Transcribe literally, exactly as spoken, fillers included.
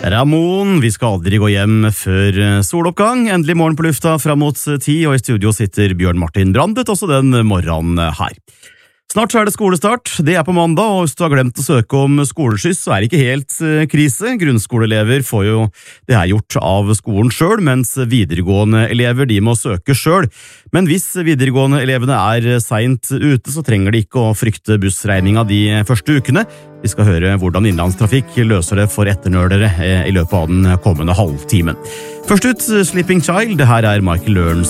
Ramon, vi skal aldri gå hjem før soloppgang. Endelig morgen på lufta fram mot ti, og i studio sitter Bjørn Martin Brandet også den morgenen her. Snart så er det skolestart, det er på mandag, og hvis du har glemt å søke om skoleskyss, så er det ikke helt krise. Grunnskoleelever får jo det her gjort av skolen selv, mens videregående elever de må søke selv. Men hvis videregående elevene er sent ute, så trenger de ikke å frykte bussregninga de første ukene. Vi skal høre hvordan innlandstrafikk løser det for etternølere i løpet av den kommende halvtimen. Først ut, Sleeping Child, det her er Michael Learns